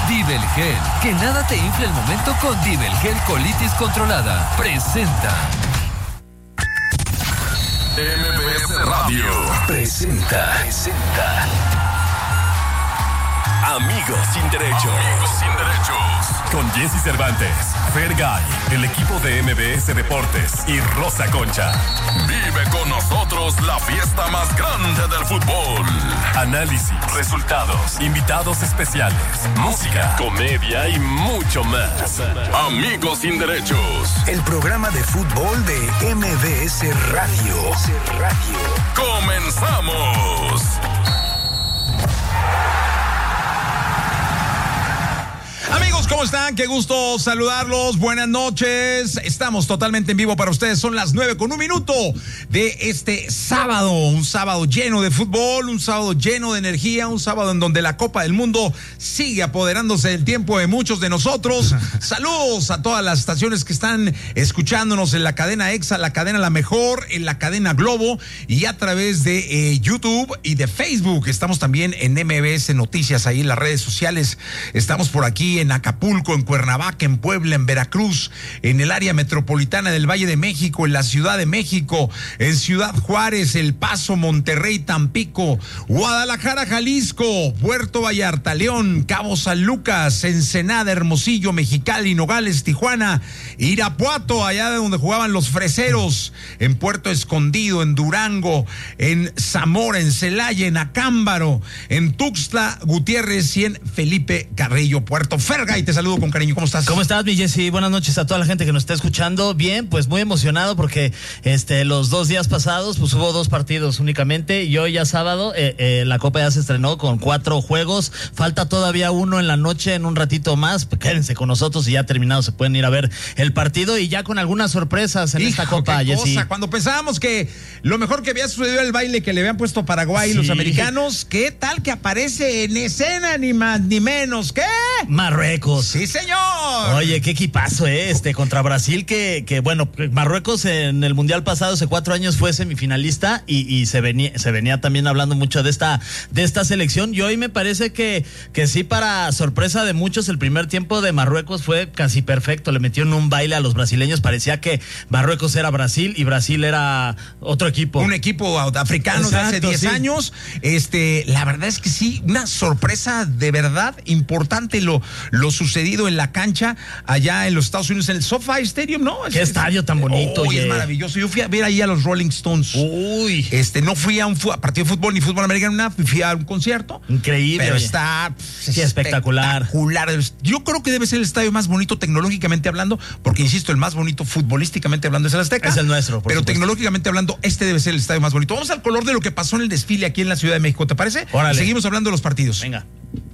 Divel Gel, que nada te infle el momento con Divel Gel Colitis Controlada. Presenta. MBS Radio presenta Amigos sin Derecho. Con Jesse Cervantes, Fergay, el equipo de MBS Deportes y Rosa Concha. Vive con nosotros la fiesta más grande del fútbol. Análisis, resultados, invitados especiales, música, comedia y mucho más. Amigos sin Derechos. El programa de fútbol de MBS Radio. ¡Comenzamos! Amigos, ¿cómo están? Qué gusto saludarlos. Buenas noches. Estamos totalmente en vivo para ustedes. Son las 9:01 de este sábado. Un sábado lleno de fútbol, un sábado lleno de energía, un sábado en donde la Copa del Mundo sigue apoderándose del tiempo de muchos de nosotros. Saludos a todas las estaciones que están escuchándonos en la cadena EXA, la cadena La Mejor, en la cadena Globo y a través de YouTube y de Facebook. Estamos también en MBS Noticias, ahí en las redes sociales. Estamos por aquí en Acapulco, en Cuernavaca, en Puebla, en Veracruz, en el área metropolitana del Valle de México, en la Ciudad de México, en Ciudad Juárez, El Paso, Monterrey, Tampico, Guadalajara, Jalisco, Puerto Vallarta, León, Cabo San Lucas, Ensenada, Hermosillo, Mexicali, Nogales, Tijuana, Irapuato, allá de donde jugaban los freseros, en Puerto Escondido, en Durango, en Zamora, en Celaya, en Acámbaro, en Tuxtla Gutiérrez y en Felipe Carrillo, Puerto Fergay. Te saludo con cariño. ¿Cómo estás? ¿Cómo estás, mi Jesse? Buenas noches a toda la gente que nos está escuchando. Bien, pues muy emocionado porque los 2 días pasados pues hubo 2 partidos únicamente y hoy ya sábado la Copa ya se estrenó con 4 juegos. Falta todavía uno en la noche, en un ratito más. Quédense con nosotros y ya terminado se pueden ir a ver el partido y ya con algunas sorpresas en esta Copa, Jesse. Cuando pensábamos que lo mejor que había sucedido el baile que le habían puesto a Paraguay los americanos, ¿qué tal que aparece en escena ni más ni menos que Marruecos? Sí, señor. Oye, qué equipazo, contra Brasil, que bueno, Marruecos en el Mundial pasado, hace 4 años, fue semifinalista y se venía también hablando mucho de esta selección. Y hoy me parece que sí, para sorpresa de muchos, el primer tiempo de Marruecos fue casi perfecto. Le metieron un baile a los brasileños. Parecía que Marruecos era Brasil y Brasil era otro equipo. Un equipo africano. Exacto, de hace 10 años. La verdad es que sí, una sorpresa de verdad importante lo sucedido en la cancha allá en los Estados Unidos, en el SoFi Stadium, ¿no? Qué estadio tan bonito. Es maravilloso. Yo fui a ver ahí a los Rolling Stones. Uy. No fui a un partido de fútbol ni fútbol americano, fui a un concierto. Increíble. Pero está espectacular. Yo creo que debe ser el estadio más bonito tecnológicamente hablando, porque insisto, el más bonito futbolísticamente hablando es el Azteca. Es el nuestro, pero supuesto, tecnológicamente hablando, este debe ser el estadio más bonito. Vamos al color de lo que pasó en el desfile aquí en la Ciudad de México, ¿te parece? Órale. Y seguimos hablando de los partidos. Venga.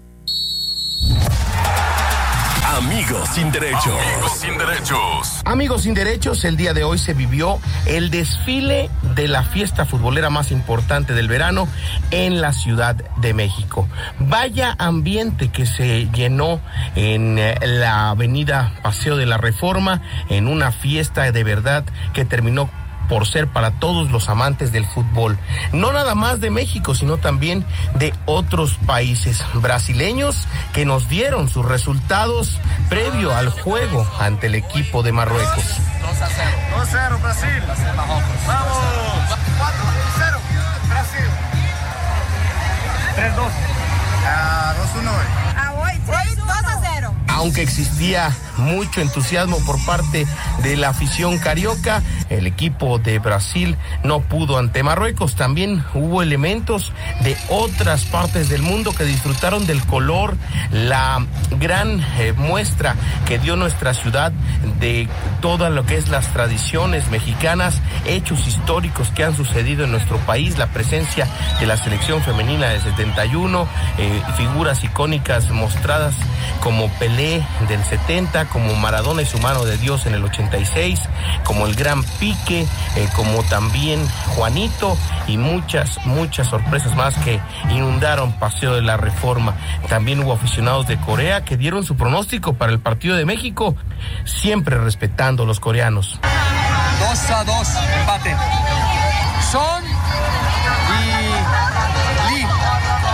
Amigos sin Derechos. Amigos sin Derechos, el día de hoy se vivió el desfile de la fiesta futbolera más importante del verano en la Ciudad de México. Vaya ambiente que se llenó en la avenida Paseo de la Reforma, en una fiesta de verdad que terminó por ser para todos los amantes del fútbol, no nada más de México, sino también de otros países brasileños que nos dieron sus resultados previo al juego ante el equipo de Marruecos. 2-0 Brasil. Vamos. 4-0 Brasil. 3-2. 2-1. Hoy 2-0. Aunque existía mucho entusiasmo por parte de la afición carioca, el equipo de Brasil no pudo ante Marruecos. También hubo elementos de otras partes del mundo que disfrutaron del color, la gran muestra que dio nuestra ciudad de todo lo que es las tradiciones mexicanas, hechos históricos que han sucedido en nuestro país, la presencia de la selección femenina del 71, figuras icónicas mostradas como Pelé del 70, como Maradona y su mano de Dios en el 86, como el Gran Pique, como también Juanito y muchas sorpresas más que inundaron Paseo de la Reforma. También hubo aficionados de Corea que dieron su pronóstico para el partido de México, siempre respetando a los coreanos. 2-2, empate. Son y Lee.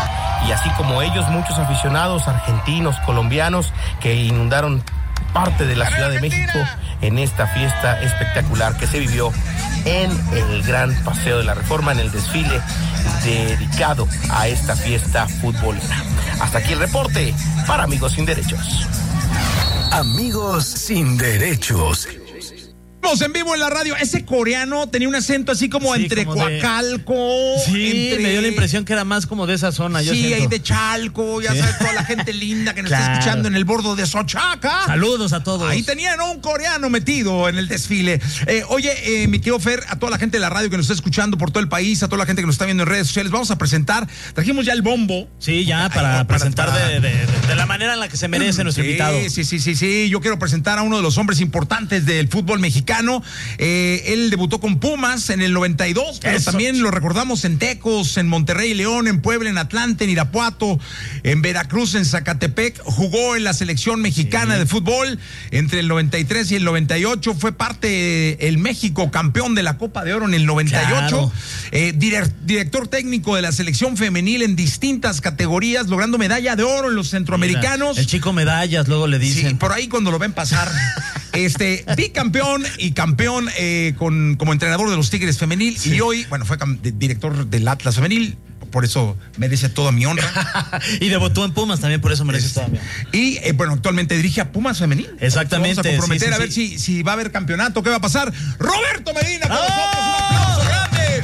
y así como ellos, muchos aficionados argentinos, colombianos que inundaron parte de la Ciudad de México en esta fiesta espectacular que se vivió en el Gran Paseo de la Reforma, en el desfile dedicado a esta fiesta futbolera. Hasta aquí el reporte para Amigos Sin Derechos. Amigos Sin Derechos. En vivo en la radio. Ese coreano tenía un acento así como entre como Coacalco. Me dio la impresión que era más como de esa zona. Sí, ahí de Chalco, ya sabes, toda la gente linda que nos está escuchando en el bordo de Sochaca. Saludos a todos. Ahí tenían un coreano metido en el desfile. Oye, mi tío Fer, a toda la gente de la radio que nos está escuchando por todo el país, a toda la gente que nos está viendo en redes sociales, vamos a presentar. Trajimos ya el bombo. Sí, ya para presentar de la manera en la que se merece nuestro invitado. Sí. Yo quiero presentar a uno de los hombres importantes del fútbol mexicano. Él debutó con Pumas en el 92, pero también lo recordamos en Tecos, en Monterrey, León, en Puebla, en Atlante, en Irapuato, en Veracruz, en Zacatepec. Jugó en la selección mexicana de fútbol entre el 93 y el 98. Fue parte del México campeón de la Copa de Oro en el 98. Director técnico de la selección femenil en distintas categorías, logrando medalla de oro en los centroamericanos. Mira, el chico medallas, luego le dicen. Sí, por ahí cuando lo ven pasar. Bicampeón y campeón como entrenador de los Tigres femenil, y hoy, fue director del Atlas femenil, por eso merece toda mi honra. Y debutó en Pumas también, por eso merece toda mi honra. Y actualmente dirige a Pumas femenil. Exactamente. Vamos a comprometer a ver si va a haber campeonato, qué va a pasar. Roberto Medina con nosotros, un aplauso grande.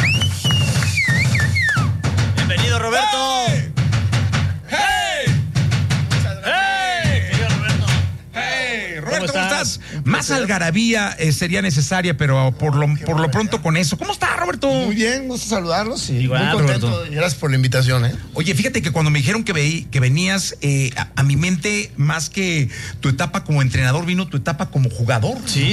Bienvenido, Roberto. Roberto, ¿cómo estás? Más algarabía sería necesaria, pero por lo pronto con eso. ¿Cómo estás, Roberto? Muy bien, gusto saludarlos. Igual, muy contento. Roberto. Gracias por la invitación. Oye, fíjate que cuando me dijeron que venías, a mi mente, más que tu etapa como entrenador, vino tu etapa como jugador. Sí.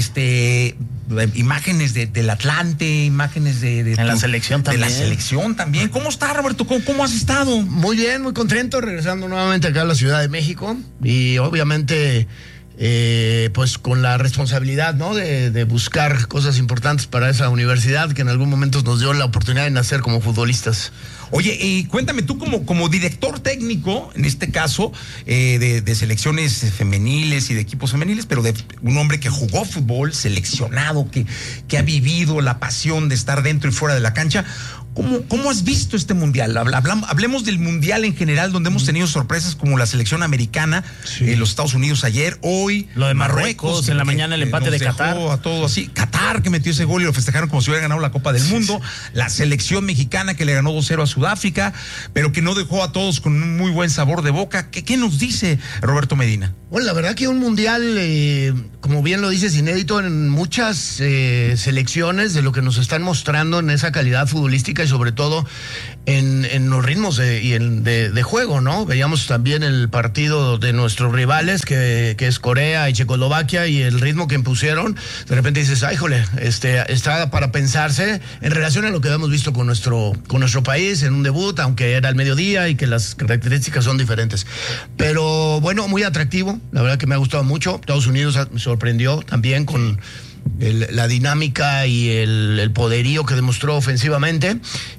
Imágenes del Atlante, imágenes de la selección también. De la selección también. ¿Cómo estás, Roberto? ¿Cómo has estado? Muy bien, muy contento, regresando nuevamente acá a la Ciudad de México. Y obviamente, pues con la responsabilidad, ¿no? De buscar cosas importantes para esa universidad que en algún momento nos dio la oportunidad de nacer como futbolistas. Oye, y cuéntame tú como director técnico, en este caso, de selecciones femeniles y de equipos femeniles, pero de un hombre que jugó fútbol, seleccionado, que ha vivido la pasión de estar dentro y fuera de la cancha. ¿Cómo has visto este mundial? Hablemos del mundial en general, donde hemos tenido sorpresas como la selección americana, los Estados Unidos ayer, hoy. Lo de Marruecos, en la mañana el empate de Qatar. A todo así. Qatar, que metió ese gol y lo festejaron como si hubiera ganado la Copa del Mundo. La selección mexicana que le ganó 2-0 a Sudáfrica, pero que no dejó a todos con un muy buen sabor de boca. ¿Qué nos dice Roberto Medina? Bueno, la verdad que un mundial, como bien lo dices, inédito en muchas selecciones de lo que nos están mostrando en esa calidad futbolística y sobre todo en los ritmos de juego, ¿no? Veíamos también el partido de nuestros rivales, que es Corea y Checoslovaquia, y el ritmo que impusieron. De repente dices, ay, jole, está para pensarse en relación a lo que habíamos visto con nuestro país en un debut, aunque era al mediodía y que las características son diferentes. Pero bueno, muy atractivo, la verdad que me ha gustado mucho. Estados Unidos me sorprendió también con la dinámica y el poderío que demostró ofensivamente,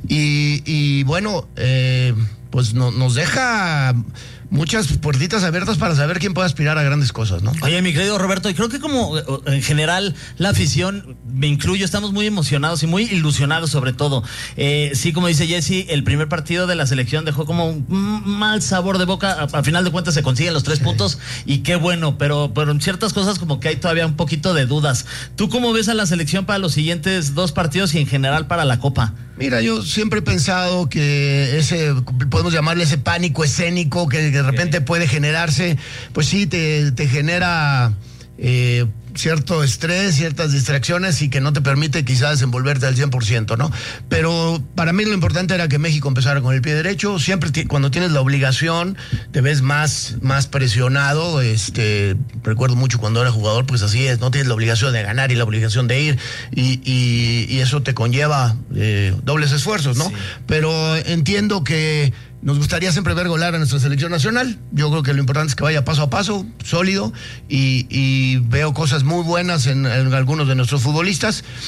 y bueno, pues nos deja muchas puertitas abiertas para saber quién puede aspirar a grandes cosas, ¿no? Oye, mi querido Roberto, y creo que como en general la afición, me incluyo, estamos muy emocionados y muy ilusionados sobre todo. Sí, como dice Jesse, el primer partido de la selección dejó como un mal sabor de boca. A final de cuentas se consiguen los 3 puntos y qué bueno, pero en ciertas cosas como que hay todavía un poquito de dudas. ¿Tú cómo ves a la selección para los siguientes 2 partidos y en general para la Copa? Mira, yo siempre he pensado que podemos llamarle ese pánico escénico que de repente puede generarse, pues sí, te genera cierto estrés, ciertas distracciones y que no te permite quizás desenvolverte al 100%, ¿no? Pero para mí lo importante era que México empezara con el pie derecho. Siempre cuando tienes la obligación te ves más presionado. Recuerdo mucho cuando era jugador, pues así es, no tienes la obligación de ganar y la obligación de ir, y eso te conlleva dobles esfuerzos, ¿no? Sí. Pero entiendo que nos gustaría siempre ver golar a nuestra selección nacional. Yo creo que lo importante es que vaya paso a paso, sólido, y veo cosas muy buenas en algunos de nuestros futbolistas.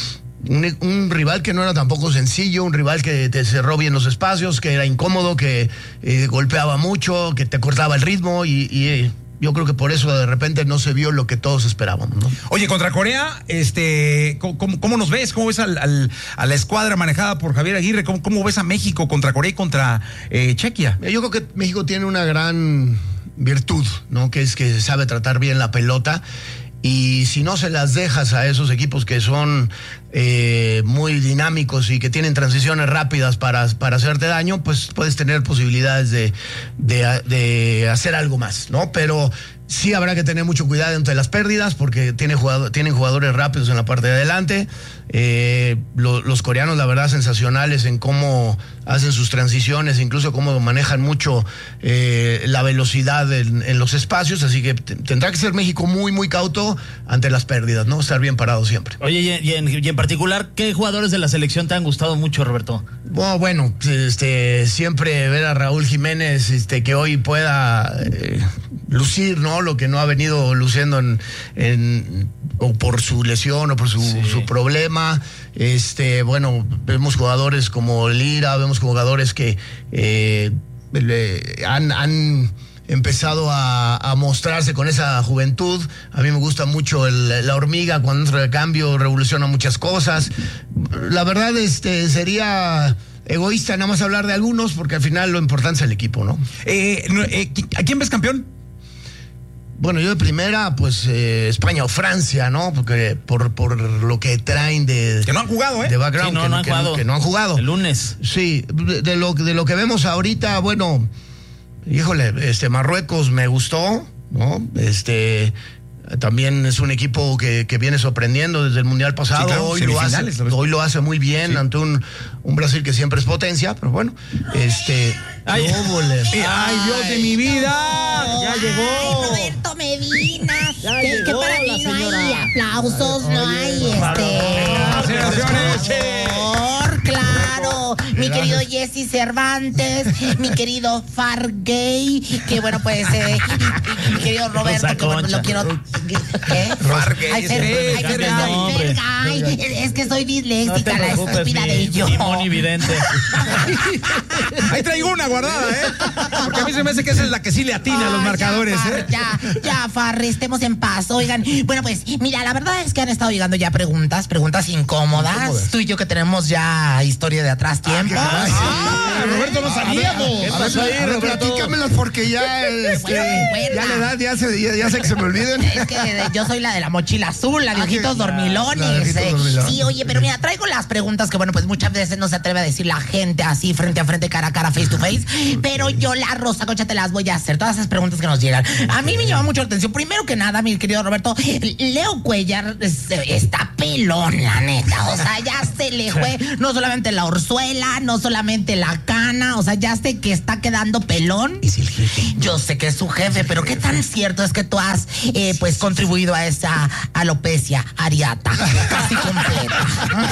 un rival que no era tampoco sencillo, un rival que te cerró bien los espacios, que era incómodo, que golpeaba mucho, que te cortaba el ritmo y yo creo que por eso de repente no se vio lo que todos esperábamos, ¿no? Oye, contra Corea, ¿cómo nos ves? ¿Cómo ves a la escuadra manejada por Javier Aguirre? ¿Cómo ves a México contra Corea y contra Chequia? Yo creo que México tiene una gran virtud, ¿no? Que es que sabe tratar bien la pelota. Y si no se las dejas a esos equipos que son muy dinámicos y que tienen transiciones rápidas para hacerte daño, pues puedes tener posibilidades de hacer algo más, ¿no? Pero sí habrá que tener mucho cuidado entre las pérdidas porque tienen jugadores rápidos en la parte de adelante. Los coreanos, la verdad, sensacionales en cómo hacen sus transiciones, incluso cómo manejan mucho la velocidad en los espacios, así que tendrá que ser México muy, muy cauto ante las pérdidas, ¿no? Estar bien parado siempre. Oye, y en particular, ¿qué jugadores de la selección te han gustado mucho, Roberto? Bueno, siempre ver a Raúl Jiménez, que hoy pueda lucir, ¿no? Lo que no ha venido luciendo o por su lesión o por su problema. Bueno, vemos jugadores como Lira, vemos jugadores que han empezado a mostrarse con esa juventud. A mí me gusta mucho la hormiga cuando entra de cambio, revoluciona muchas cosas. La verdad, sería egoísta nada más hablar de algunos, porque al final lo importante es el equipo, ¿no? ¿A quién ves campeón? Bueno, yo de primera, pues España o Francia, ¿no? Porque por lo que traen de... Que no han jugado, ¿eh? De background, sí, no han jugado. Que no han jugado. El lunes. Sí, de lo que vemos ahorita, bueno, híjole, Marruecos me gustó, ¿no? También es un equipo que viene sorprendiendo desde el Mundial pasado. Sí, claro, hoy lo hace muy bien, sí, ante un Brasil que siempre es potencia, pero bueno, ¡Ay, Dios de mi vida! ¡Ya llegó! ¡Ay, Roberto Medina! Que para mí no hay aplausos, no hay claro, mi querido Jesse Cervantes, mi querido Fargay, que bueno, pues mi querido Roberto, que bueno, lo quiero. ¿Qué? Fargay. Es que soy disléxica, la estúpida de yo. Y Moni Vidente. Ahí traigo una guardada, porque a mí se me hace que esa es la que sí le atina a los marcadores, Ya, Farri, estemos en paz. Oigan, bueno, pues, mira, la verdad es que han estado llegando ya preguntas incómodas. Tú y yo que tenemos ya historia de atrás tiempo. Roberto, no sabíamos. ¿Qué pasó ahí, Roberto? Platícamelas porque ya la edad, ya sé que se me olviden. Es que yo soy la de la mochila azul, la de ojitos dormilones. Sí, oye, pero mira, traigo las preguntas que, bueno, pues muchas veces no se atreve a decir la gente así, frente a frente, cara a cara, face to face. Pero yo, la Rosa Concha, te las voy a hacer. Todas esas preguntas que nos llegan. A mí me llama mucho la atención. Primero que nada, mi querido Roberto, Leo Cuellar está pelón, la neta. O sea, ya se le fue no solamente la orzuela, no solamente la cana, o sea, ya sé que está quedando pelón. Es el jefe. Yo sé que es su jefe, pero ¿qué tan cierto es que tú has pues contribuido a esa alopecia areata casi completa?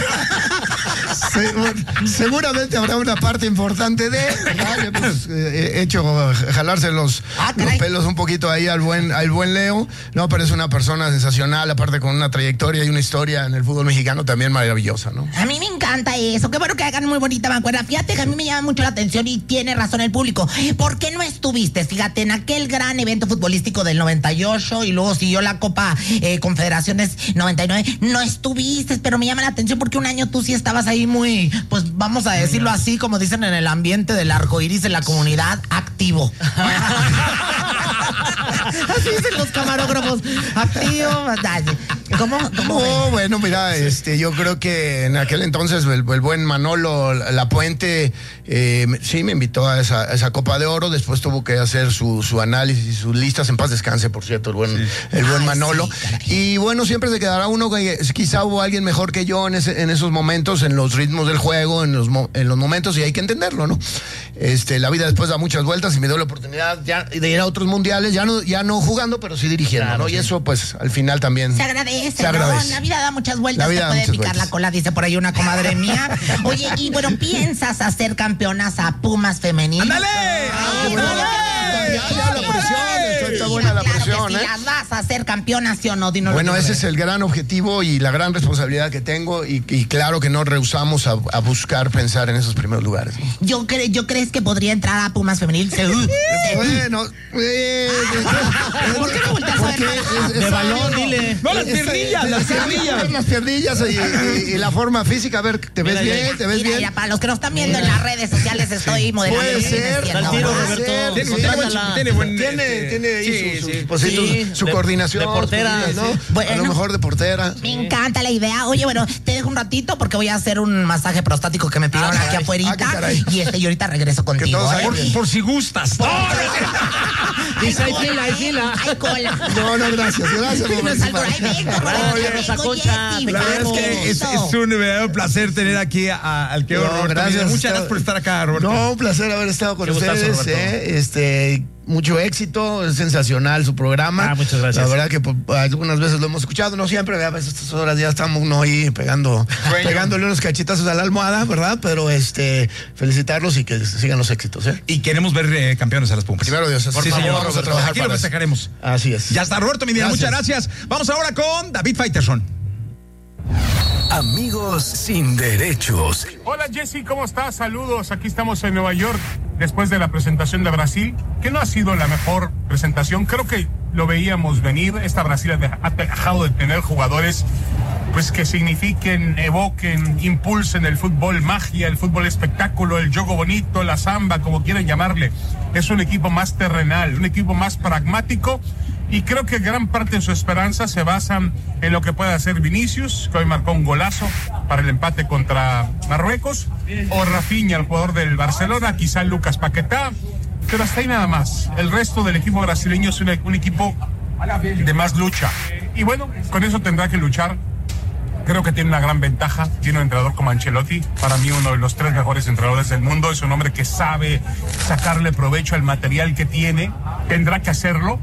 Seguramente habrá una parte importante de he hecho jalarse los pelos un poquito ahí al buen Leo. No, pero es una persona sensacional, aparte con una trayectoria y una historia en el fútbol mexicano también maravillosa, ¿no? A mí me encanta eso, qué bueno que hagan muy bonita mancuerna. Fíjate que a mí me llama mucho la atención y tiene razón el público. ¿Por qué no estuviste, fíjate, en aquel gran evento futbolístico del 98 y luego siguió la Copa Confederaciones 99? No estuviste, pero me llama la atención porque un año tú sí estabas ahí muy, pues vamos a decirlo así, como dicen en el ambiente del arco iris de la comunidad, activo. Así dicen los camarógrafos, activo. ¿Cómo? Bueno, mira, yo creo que en aquel entonces el buen Manolo Lapuente sí me invitó a esa Copa de Oro. Después tuvo que hacer su análisis y sus listas. En paz descanse, por cierto, el buen Manolo. Sí, y bueno, siempre se quedará uno que quizá hubo alguien mejor que yo en esos momentos, en los ritmos del juego, en los momentos, y hay que entenderlo, ¿no? La vida después da muchas vueltas y me dio la oportunidad ya de ir a otros mundiales, ya no jugando, pero sí dirigiendo, claro, ¿no? Sí. Y eso, pues, al final también se agradece, ¿no? La vida da muchas vueltas, te puede picar la cola, dice por ahí una comadre mía. Oye, y bueno, ¿piensas hacer campeonas a Pumas femeninas? ¡Ándale! Ya la presión, está buena la claro presión, que sí, las vas a hacer campeonas, ¿sí o no? Dinos bueno, ese es el gran objetivo y la gran responsabilidad que tengo y claro que no rehusamos a buscar pensar en esos primeros lugares. ¿Yo crees que podría entrar a Pumas Femenil? Bueno, ¿por qué no volteas a ver? De balón, dile. No, las piernillas. Las piernillas y la forma física. A ver, ¿te ves bien? ¿Te ves Mira, bien? ya, para los que nos están viendo en las redes sociales estoy modelando. Puede ser. Al tiro, Roberto. Tiene ahí su coordinación. De portera. ¿no? Sí. Bueno, a lo mejor de portera. Me encanta la idea. Oye, bueno, te dejo un ratito porque voy a hacer un masaje prostático que me pidieron aquí afuera. Y ahorita regreso contigo. Por si gustas. Dice, hay fila. Hay cola. No, gracias. Rosa Concha. La verdad es que es un verdadero placer tener aquí al que Roberto. Gracias. Muchas gracias por estar acá, Roberto. No, un placer haber estado con gustazo, ustedes. Mucho éxito, es sensacional su programa. Muchas gracias. La verdad que algunas veces lo hemos escuchado, no siempre, a veces a estas horas ya estamos uno ahí pegándole unos cachetazos a la almohada, ¿verdad? Pero felicitarlos y que sigan los éxitos, ¿eh? Y queremos ver campeones a las Pumas. Primero Dios, por favor, señor, vamos a trabajar. Aquí lo festejaremos. Así es. Ya está, Roberto Medina, muchas gracias. Vamos ahora con David Faitelson. Amigos sin derechos. Hola Jesse, ¿cómo estás? Saludos, aquí estamos en Nueva York después de la presentación de Brasil, que no ha sido la mejor presentación, creo que lo veíamos venir. Esta Brasil ha dejado de tener jugadores pues que signifiquen, evoquen, impulsen el fútbol magia, el fútbol espectáculo, el juego bonito, la samba, como quieran llamarle. Es un equipo más terrenal, un equipo más pragmático. Y creo que gran parte de su esperanza se basan en lo que puede hacer Vinicius, que hoy marcó un golazo para el empate contra Marruecos, o Rafinha, el jugador del Barcelona, quizá Lucas Paquetá, pero hasta ahí nada más. El resto del equipo brasileño es un equipo de más lucha. Y bueno, con eso tendrá que luchar. Creo que tiene una gran ventaja. Tiene un entrenador como Ancelotti, para mí uno de los 3 mejores entrenadores del mundo. Es un hombre que sabe sacarle provecho al material que tiene, tendrá que hacerlo.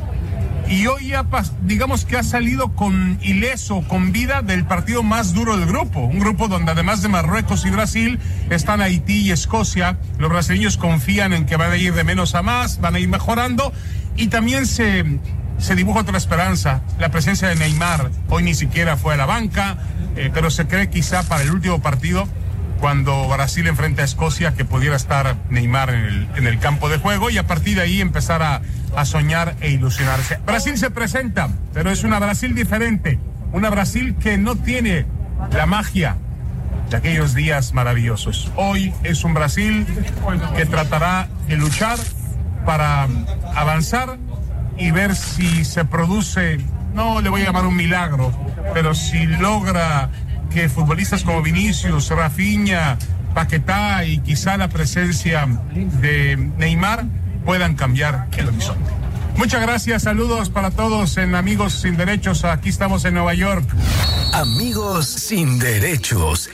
Y hoy ya, digamos que ha salido con ileso, con vida del partido más duro del grupo. Un grupo donde además de Marruecos y Brasil están Haití y Escocia. Los brasileños confían en que van a ir de menos a más, van a ir mejorando. Y también se dibuja otra esperanza, la presencia de Neymar. Hoy ni siquiera fue a la banca, pero se cree quizá para el último partido, cuando Brasil enfrenta a Escocia, que pudiera estar Neymar en el campo de juego y a partir de ahí empezar a soñar e ilusionarse. Brasil se presenta, pero es una Brasil diferente, una Brasil que no tiene la magia de aquellos días maravillosos. Hoy es un Brasil que tratará de luchar para avanzar y ver si se produce, no le voy a llamar un milagro, pero si logra que futbolistas como Vinicius, Rafinha, Paquetá y quizá la presencia de Neymar puedan cambiar el horizonte. Muchas gracias, saludos para todos en Amigos Sin Derechos, aquí estamos en Nueva York. Amigos Sin Derechos.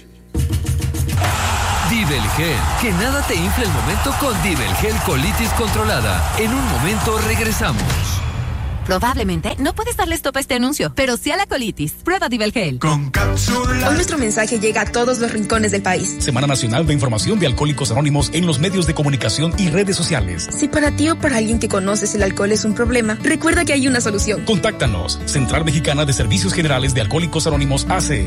Divelgel, que nada te infle el momento con Divelgel colitis controlada. En un momento regresamos. Probablemente no puedes darle stop a este anuncio, pero sí a la colitis. Prueba Divelgel. Con cápsula. Hoy nuestro mensaje llega a todos los rincones del país. Semana Nacional de Información de Alcohólicos Anónimos en los medios de comunicación y redes sociales. Si para ti o para alguien que conoces el alcohol es un problema, recuerda que hay una solución. Contáctanos. Central Mexicana de Servicios Generales de Alcohólicos Anónimos AC.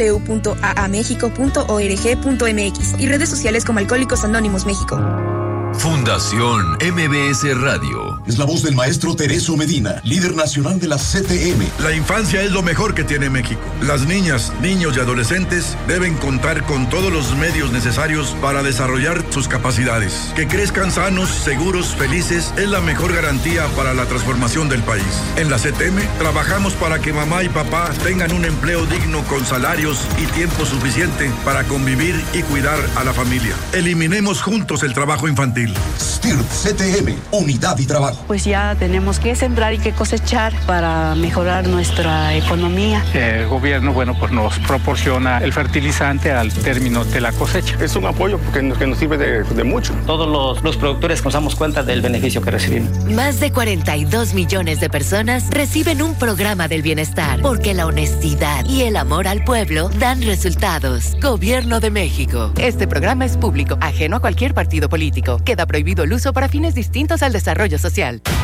www.aamexico.org.mx y redes sociales como Alcohólicos Anónimos México. Fundación MBS Radio. Es la voz del maestro Tereso Medina, líder nacional de la CTM. La infancia es lo mejor que tiene México. Las niñas, niños y adolescentes deben contar con todos los medios necesarios para desarrollar sus capacidades. Que crezcan sanos, seguros, felices es la mejor garantía para la transformación del país. En la CTM trabajamos para que mamá y papá tengan un empleo digno con salarios y tiempo suficiente para convivir y cuidar a la familia. Eliminemos juntos el trabajo infantil. STIRT CTM, unidad y trabajo. Pues ya tenemos que sembrar y que cosechar para mejorar nuestra economía. El gobierno, pues nos proporciona el fertilizante al término de la cosecha. Es un apoyo que nos sirve de mucho. Todos los productores nos damos cuenta del beneficio que recibimos. Más de 42 millones de personas reciben un programa del bienestar, porque la honestidad y el amor al pueblo dan resultados. Gobierno de México. Este programa es público, ajeno a cualquier partido político. Queda prohibido el uso para fines distintos al desarrollo social.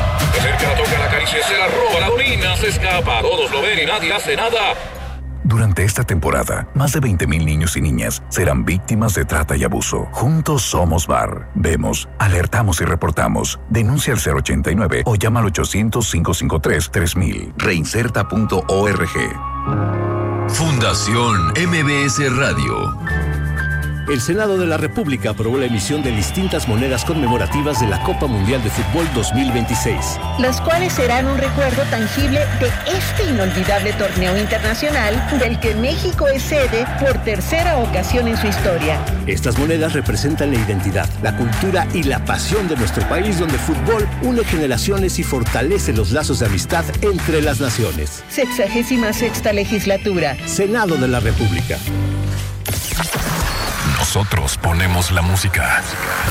acerca, toca, la acaricia, se la roba, la orina, se escapa. Todos lo ven y nadie hace nada. Durante esta temporada, más de 20,000 niños y niñas serán víctimas de trata y abuso. Juntos somos VAR. Vemos, alertamos y reportamos. Denuncia al 089 o llama al 800-553-3000. Reinserta.org. Fundación MBS Radio. El Senado de la República aprobó la emisión de distintas monedas conmemorativas de la Copa Mundial de Fútbol 2026. Las cuales serán un recuerdo tangible de este inolvidable torneo internacional del que México es sede por tercera ocasión en su historia. Estas monedas representan la identidad, la cultura y la pasión de nuestro país, donde el fútbol une generaciones y fortalece los lazos de amistad entre las naciones. 66ª legislatura. Senado de la República. Nosotros ponemos la música.